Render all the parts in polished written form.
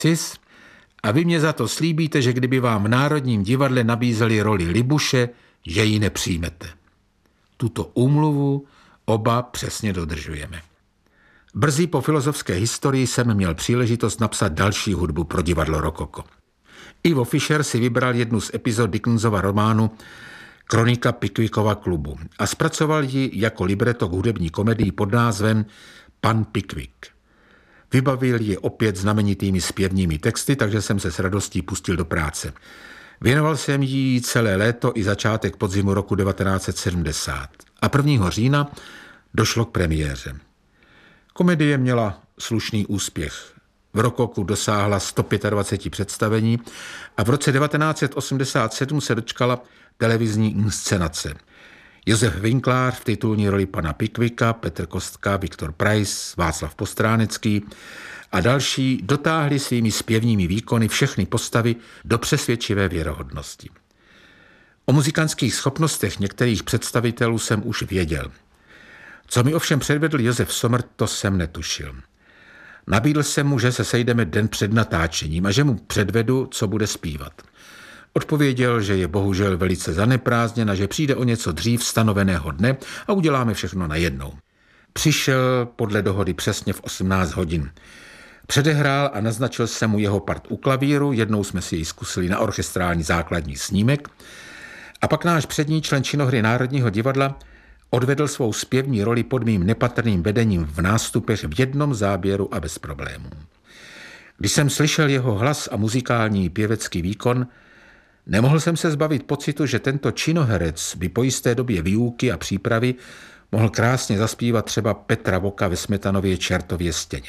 Cis, a vy mě za to slíbíte, že kdyby vám v Národním divadle nabízeli roli Libuše, že ji nepřijmete. Tuto úmluvu oba přesně dodržujeme. Brzy po filozofské historii jsem měl příležitost napsat další hudbu pro divadlo Rokoko. Ivo Fischer si vybral jednu z epizod Dickensova románu Kronika Pickwickova klubu a zpracoval ji jako libreto k hudební komedii pod názvem Pan Pickwick. Vybavil ji opět znamenitými zpěvními texty, takže jsem se s radostí pustil do práce. Věnoval jsem jí celé léto i začátek podzimu roku 1970 a 1. října došlo k premiéře. Komedie měla slušný úspěch. V Rokoku dosáhla 125 představení a v roce 1987 se dočkala televizní inscenace. Josef Winklář v titulní roli pana Pickwicka, Petr Kostka, Viktor Preiss, Václav Postránecký a další dotáhli svými zpěvními výkony všechny postavy do přesvědčivé věrohodnosti. O muzikantských schopnostech některých představitelů jsem už věděl. Co mi ovšem předvedl Josef Sommer, to jsem netušil. Nabídl jsem mu, že se sejdeme den před natáčením a že mu předvedu, co bude zpívat. Odpověděl, že je bohužel velice zaneprázdněn a že přijde o něco dřív stanoveného dne a uděláme všechno najednou. Přišel podle dohody přesně v 18 hodin. Předehrál a naznačil jsem mu jeho part u klavíru, jednou jsme si jej zkusili na orchestrální základní snímek a pak náš přední člen činohry Národního divadla odvedl svou zpěvní roli pod mým nepatrným vedením v nástupech v jednom záběru a bez problémů. Když jsem slyšel jeho hlas a muzikální pěvecký výkon, nemohl jsem se zbavit pocitu, že tento činoherec by po jisté době výuky a přípravy mohl krásně zaspívat třeba Petra Voka ve Smetanově Čertově stěně.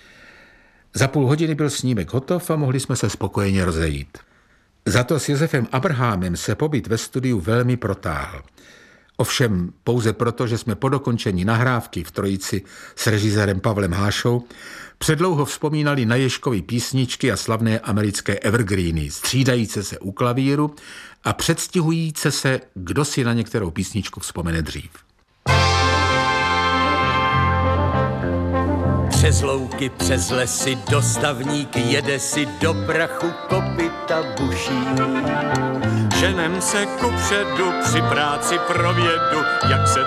Za půl hodiny byl snímek hotov a mohli jsme se spokojeně rozejít. Za to s Josefem Abrahamem se pobyt ve studiu velmi protáhl. Ovšem pouze proto, že jsme po dokončení nahrávky v trojici s režisérem Pavlem Hášou předlouho vzpomínali na Ježkovy písničky a slavné americké evergreeny, střídajíce se u klavíru a předstihujíce se, kdo si na některou písničku vzpomene dřív. Přes louky, přes lesy, dostavník jede si do prachu kopyta buší. Ženem se kupředu při práci pro vědu, jak se